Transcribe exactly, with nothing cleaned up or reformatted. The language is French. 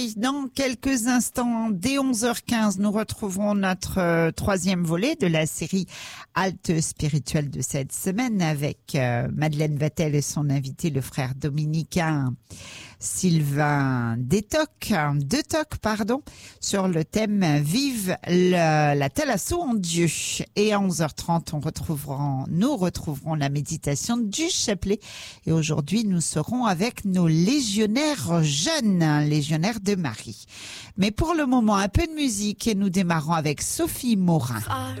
Dans quelques instants, dès onze heures quinze, nous retrouverons notre euh, troisième volet de la série Halte spirituelle de cette semaine avec euh, Madeleine Vatel et son invité, le frère dominicain Sylvain Détoc, Detoc, pardon, sur le thème Vive le, la thalasso en Dieu. Et à onze heures trente, on retrouvera, nous retrouverons la méditation du chapelet. Et aujourd'hui, nous serons avec nos légionnaires jeunes, légionnaires de Marie. Mais pour le moment, un peu de musique et nous démarrons avec Sophie Morin. Far